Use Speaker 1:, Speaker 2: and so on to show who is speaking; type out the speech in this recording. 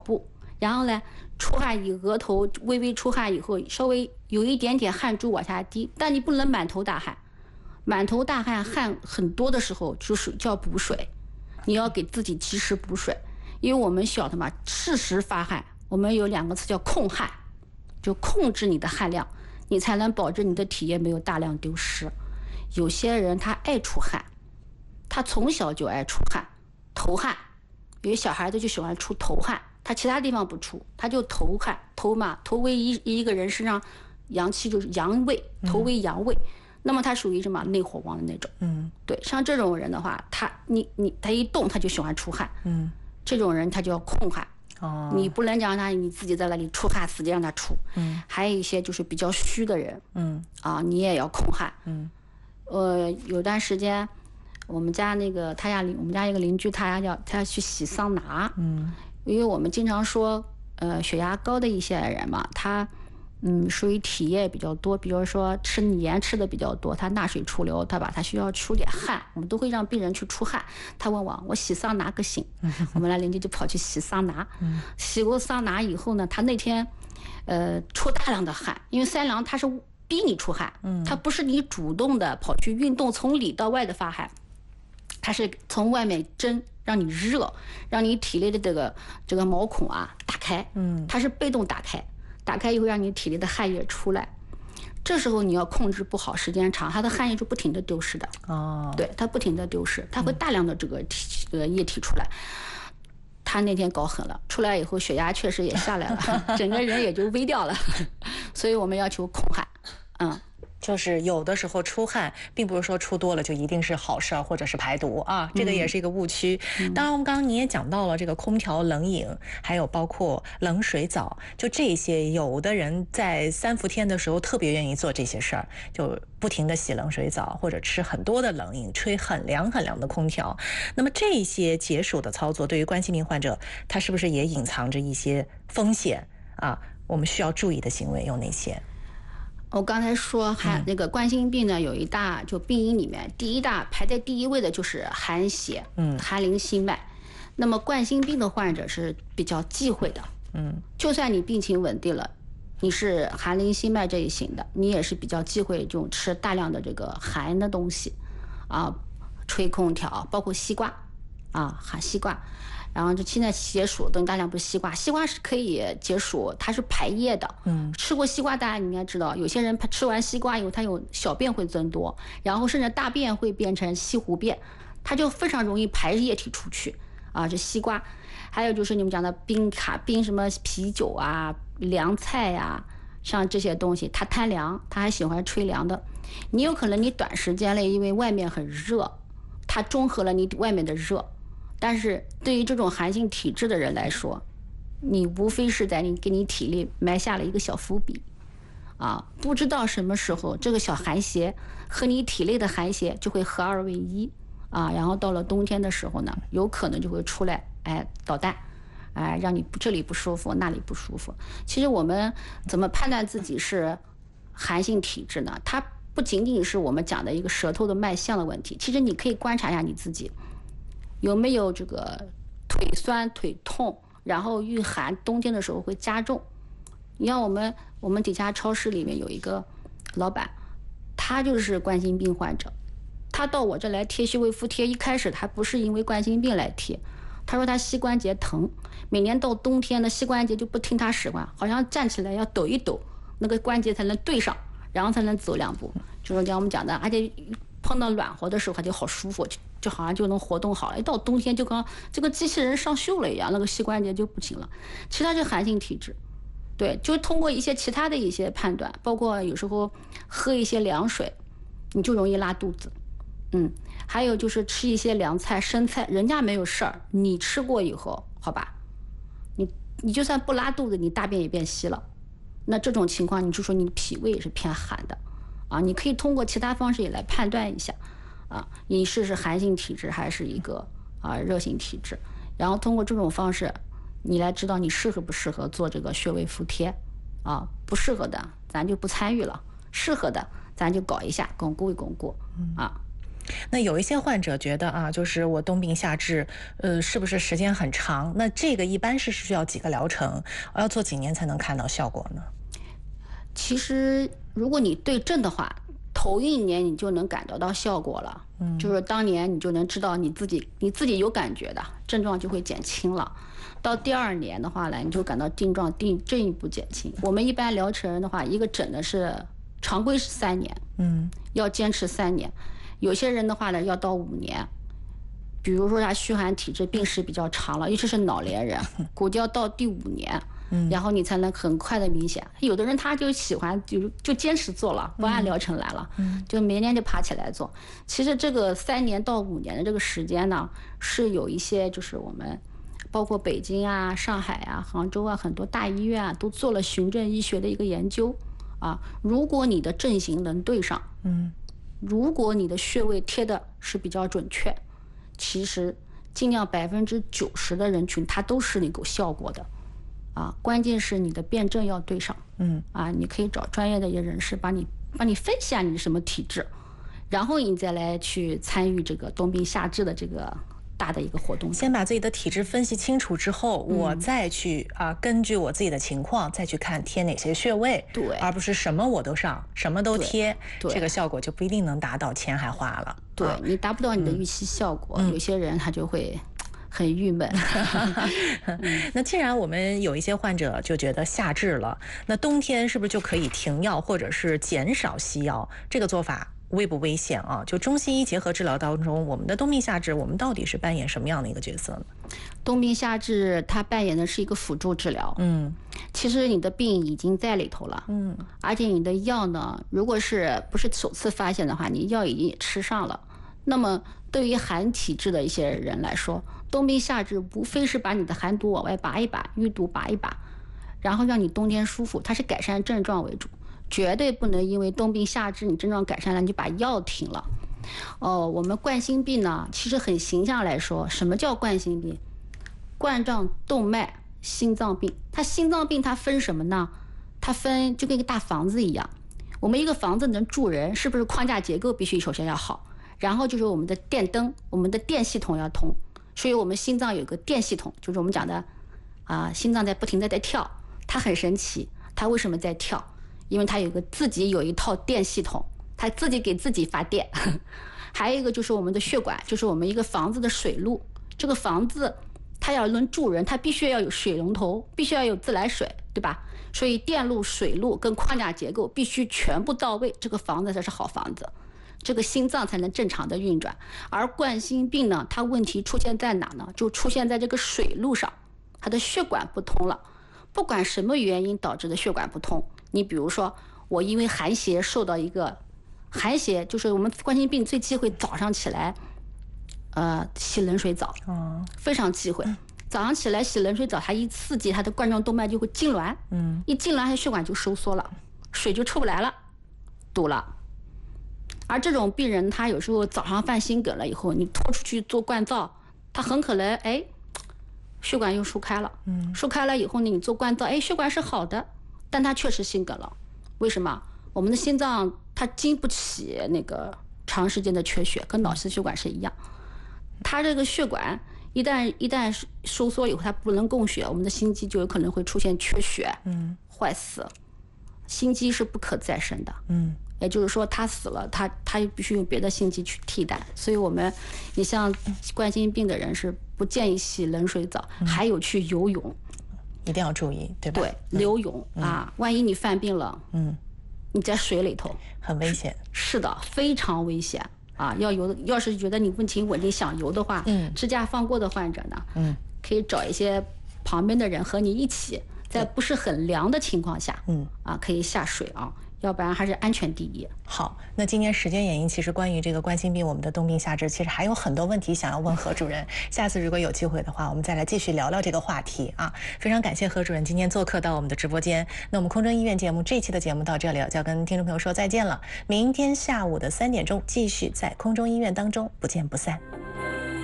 Speaker 1: 步，然后呢出汗以额头微微出汗以后，稍微有一点点汗珠往下滴，但你不能满头大汗。满头大汗汗很多的时候，就是叫补水，你要给自己及时补水，因为我们晓得嘛，适时发汗，我们有2个词叫控汗，就控制你的汗量，你才能保证你的体液没有大量丢失。有些人他爱出汗，他从小就爱出汗，头汗，有些小孩子就喜欢出头汗，他其他地方不出，他就头汗，头嘛，头为一个人身上阳气就是阳位，头为阳位。那么他属于什么内火旺的那种，对，像这种人的话，他一动他就喜欢出汗，这种人他就要控汗，你不能让他你自己在那里出汗，使劲让他出，还有一些就是比较虚的人，你也要控汗，有段时间，我们家一个邻居，他要去洗桑拿，因为我们经常说，血压高的一些人嘛，他。属于体液比较多，比如说吃盐吃的比较多，他纳水出流，他需要出点汗，我们都会让病人去出汗。他问我洗桑拿可行？我们那邻居就跑去洗桑拿，洗过桑拿以后呢，他那天出大量的汗，因为三郎他是逼你出汗，他不是你主动的跑去运动，从里到外的发汗，他是从外面蒸，让你热，让你体内的这个毛孔啊打开，它是被动打开。打开以后，让你体内的汗液出来，这时候你要控制不好，时间长，它的汗液是不停的丢失的。对，它不停的丢失，它会大量的这个液体出来。他那天搞狠了，出来以后血压确实也下来了，整个人也就微掉了。所以我们要求控汗，
Speaker 2: 就是有的时候出汗，并不是说出多了就一定是好事儿，或者是排毒啊，这个也是一个误区。当然，我们刚刚你也讲到了这个空调冷饮，还有包括冷水澡，就这些，有的人在3伏天的时候特别愿意做这些事儿，就不停的洗冷水澡，或者吃很多的冷饮，吹很凉很凉的空调。那么这些解暑的操作，对于冠心病患者，它是不是也隐藏着一些风险啊？我们需要注意的行为有哪些？
Speaker 1: 我刚才说那个冠心病呢，有一大就病因里面排在第一位的就是寒邪，寒凝心脉。那么冠心病的患者是比较忌讳的，就算你病情稳定了，你是寒凝心脉这一型的，你也是比较忌讳这种吃大量的这个寒的东西，吹空调，包括西瓜，含西瓜。然后现在解暑的大量不是西瓜，西瓜是可以解暑，它是排液的。吃过西瓜大家应该知道，有些人吃完西瓜以后，他有小便会增多，然后甚至大便会变成西湖便，它就非常容易排液体出去这西瓜。还有就是你们讲的冰什么啤酒啊、凉菜啊，像这些东西，它贪凉，它还喜欢吹凉的。你有可能你短时间内因为外面很热，它中和了你外面的热。但是对于这种寒性体质的人来说，你无非是给你体力埋下了一个小伏笔，不知道什么时候这个小寒邪和你体内的寒邪就会合二为一，然后到了冬天的时候呢，有可能就会出来，捣蛋，让你这里不舒服，那里不舒服。其实我们怎么判断自己是寒性体质呢？它不仅仅是我们讲的一个舌头的脉象的问题，其实你可以观察一下你自己。有没有这个腿酸腿痛，然后遇寒，冬天的时候会加重？你看我们底下超市里面有一个老板，他就是冠心病患者，他到我这来贴穴位敷贴，一开始他不是因为冠心病来贴，他说他膝关节疼，每年到冬天的膝关节就不听他使唤，好像站起来要抖一抖，那个关节才能对上，然后才能走2步，就是像我们讲的，而且碰到暖和的时候他就好舒服，就好像就能活动好了，一到冬天就跟这个机器人上锈了一样，那个膝关节就不行了。其实它是寒性体质，对，就通过一些其他的一些判断，包括有时候喝一些凉水，你就容易拉肚子。还有就是吃一些凉菜生菜，人家没有事儿，你吃过以后，好吧，你就算不拉肚子，你大便也变稀了，那这种情况你就说你脾胃也是偏寒的。你可以通过其他方式也来判断一下，你是寒性体质还是一个热性体质，然后通过这种方式，你来知道你适合不适合做这个穴位敷贴，不适合的咱就不参与了，适合的咱就搞一下，巩固一巩固，
Speaker 2: 那有一些患者觉得啊，就是我冬病夏治，是不是时间很长？那这个一般是需要几个疗程？要做几年才能看到效果呢？
Speaker 1: 其实如果你对症的话，头一年你就能感得到效果了，就是当年你就能知道你自己有感觉的症状就会减轻了。到第2年的话呢，你就感到症状进一步减轻。我们一般疗程的话，一个诊呢是常规是3年，要坚持3年。有些人的话呢，要到5年。比如说他虚寒体质，病史比较长了，尤其是老年人，估计要到第5年。然后你才能很快的明显。有的人他就喜欢就坚持做了，不按疗程来了，就每年就爬起来做。其实这个3年到5年的这个时间呢，是有一些就是我们包括北京啊、上海啊、杭州啊很多大医院啊都做了循证医学的一个研究啊。如果你的症型能对上，如果你的穴位贴的是比较准确，其实尽量90%的人群它都是能够效果的。关键是你的辩证要对上，你可以找专业的一些人士帮你分析下你是什么体质，然后你再来去参与这个冬病夏治的这个大的一个活动。
Speaker 2: 先把自己的体质分析清楚之后，我再去根据我自己的情况再去看贴哪些穴位，
Speaker 1: 对，
Speaker 2: 而不是什么我都上，什么都贴，
Speaker 1: 对，
Speaker 2: 这个效果就不一定能达到，钱还花了。
Speaker 1: 对，你达不到你的预期效果，有些人他就会很郁闷。
Speaker 2: 那既然我们有一些患者就觉得夏治了，那冬天是不是就可以停药或者是减少西药？这个做法危不危险啊？就中西医结合治疗当中，我们的冬病夏治，我们到底是扮演什么样的一个角色呢？
Speaker 1: 冬病夏治它扮演的是一个辅助治疗，其实你的病已经在里头了，而且你的药呢，如果不是首次发现的话，你药已经吃上了。那么对于寒体质的一些人来说，冬病夏治无非是把你的寒毒往外拔一拔，淤毒拔一拔，然后让你冬天舒服，它是改善症状为主，绝对不能因为冬病夏治你症状改善了，你就把药停了。我们冠心病呢，其实很形象来说，什么叫冠心病？冠状动脉心脏病。它心脏病它分什么呢？它分就跟一个大房子一样，我们一个房子能住人，是不是框架结构必须首先要好？然后就是我们的电灯，我们的电系统要通，所以我们心脏有个电系统，就是我们讲的心脏在不停的在跳，它很神奇，它为什么在跳？因为它自己有一套电系统，它自己给自己发电。还有一个就是我们的血管，就是我们一个房子的水路，这个房子它要能住人，它必须要有水龙头，必须要有自来水，对吧？所以电路、水路跟框架结构必须全部到位，这个房子才是好房子，这个心脏才能正常的运转。而冠心病呢，它问题出现在哪呢？就出现在这个水路上，它的血管不通了。不管什么原因导致的血管不通，你比如说我因为寒邪受到一个寒邪，就是我们冠心病最忌讳早上起来洗冷水澡，非常忌讳。早上起来洗冷水澡，它一刺激它的冠状动脉就会痉挛，一痉挛它血管就收缩了，水就出不来了，堵了。而这种病人他有时候早上犯心梗了以后，你拖出去做灌燥，他很可能血管又疏开了，疏开了以后呢，你做灌燥，血管是好的，但他确实心梗了。为什么？我们的心脏它经不起那个长时间的缺血，跟脑心血管是一样，它这个血管一旦收缩以后，它不能供血，我们的心肌就有可能会出现缺血，坏死。心肌是不可再生的，也就是说它死了，它必须用别的心肌去替代。所以你像冠心病的人是不建议洗冷水澡，还有去游泳，
Speaker 2: 一定要注意，对吧？
Speaker 1: 对，游泳万一你犯病了，你在水里头
Speaker 2: 很危险。
Speaker 1: 是的，非常危险。要是觉得你问题稳定想游的话，支架放过的患者呢，可以找一些旁边的人和你一起，在不是很凉的情况下，可以下水要不然还是安全第一。
Speaker 2: 好，那今天时间原因，其实关于这个冠心病，我们的冬病夏治，其实还有很多问题想要问何主任。下次如果有机会的话，我们再来继续聊聊这个话题啊。非常感谢何主任今天做客到我们的直播间。那我们空中医院节目这一期的节目到这里了，就要跟听众朋友说再见了。明天下午的3点钟，继续在空中医院当中不见不散。